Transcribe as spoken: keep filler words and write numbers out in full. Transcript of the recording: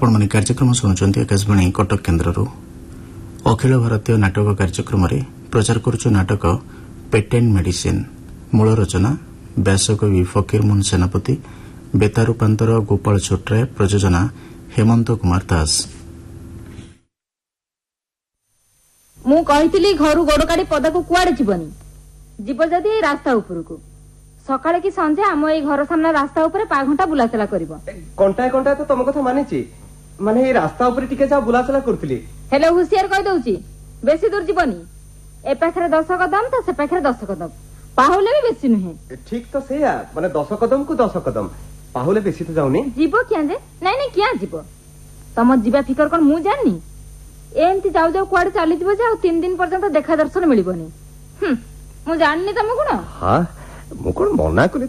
आपण माने कार्यक्रम शुणुंट आकाशवाणी कटक केन्द्र अखिल भारतीय नाटक कार्यक्रम प्रचार करुच नाटक पेटेंट मेडिसिन मूल रचना व्यासकवि फकीरमोहन सेनापति बेता रूपांतर गोपाल छोटराय प्रयोजना हेमंत कुमार दास। मु कहितली घरु गोड़ काढी पदाकू कुआडे जीवनी जीव जदि रास्ता उपरकू सकाळे कि संजे आम ए घर सामना रास्ता ऊपर पा घंटा बुलाचला करिवो। घंटा घंटा तो तुम कथा मानिची माने ए रास्ता ऊपर टिके जा बुलाचला करथली हेले हुसियार कहि दउची बेसी दूर जीवनी ए पाखरे दस कदम तो से पाखरे दस कदम पाहुले भी बेसी नुहे। ठीक तो सेया माने दस कदम को दस कदम पाहुले बेसी तो जाउनी जीव क्या जे नहीं नहीं क्या जीव तम जीवा फिकर कोन मु जाननी एमती जाऊ जाऊ कुआडे चली जीव जे आ तीन दिन पर्यंत देखा दर्शन मिलिबनी। हम मु जाननी तम गुण हां मु कोन मना करी